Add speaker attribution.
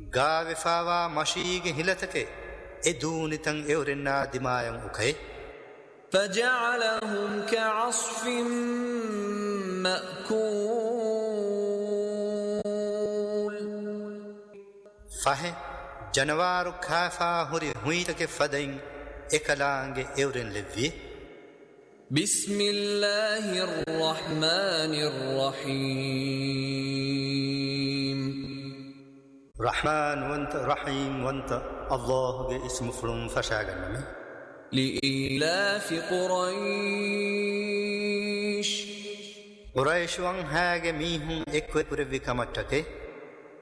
Speaker 1: ගාවෙෆාවා මශීගෙ හිලතකෙ එදූනිතන් එවරෙන්නා දිමායන් උකේ
Speaker 2: فجعلهم كعصف مأكول
Speaker 1: فه جنوار كافا هري هويتك فدين إكلانج إورن لفي
Speaker 2: بسم الله الرحمن الرحيم
Speaker 1: رحمن وانت رحيم وانت الله اسم فلم فشاغنمي
Speaker 2: لإيلاف قريش
Speaker 1: قريش وان هاگ ميهم اكوي پروي كمتك